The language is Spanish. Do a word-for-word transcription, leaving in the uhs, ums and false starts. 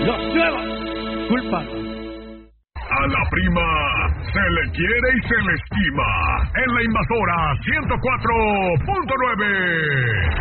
Los nuevos culpables. A la prima se le quiere y se le estima. En la Invasora ciento cuatro punto nueve.